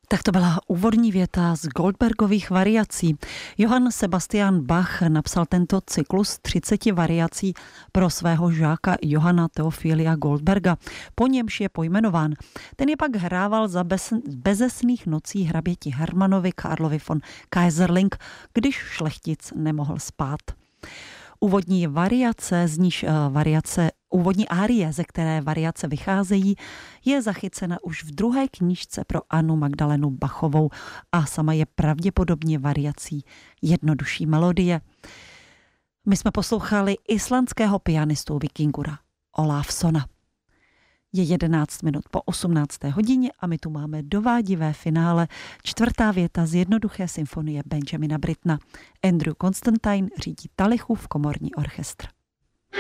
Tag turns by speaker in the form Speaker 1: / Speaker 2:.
Speaker 1: Tak to byla úvodní věta z Goldbergových variací. Johann Sebastian Bach napsal tento cyklus 30 variací pro svého žáka Johanna Theophilia Goldberga. Po němž je pojmenován. Ten je pak hrával za bezesných nocí hraběti Hermannovi Karlovi von Kaiserling, když šlechtic nemohl spát. Úvodní variace, z níž úvodní árie, ze které variace vycházejí, je zachycena už v druhé knížce pro Annu Magdalenu Bachovou a sama je pravděpodobně variací Jednodušší melodie. My jsme poslouchali islandského pianistu Vikingura Olafsona. Je 11 minut po 18. hodině a my tu máme dovádivé finále. 4. věta z jednoduché symfonie Benjamina Brittona. Andrew Constantine řídí Talichův komorní orchestr.